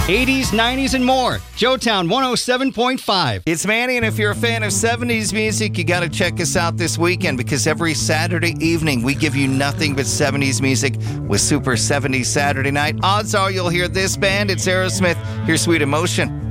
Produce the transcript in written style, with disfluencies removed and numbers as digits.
80s, 90s, and more. Joetown 107.5. It's Manny, and if you're a fan of 70s music, you got to check us out this weekend because every Saturday evening we give you nothing but 70s music with Super 70s Saturday Night. Odds are you'll hear this band. It's Aerosmith. Here's Sweet Emotion.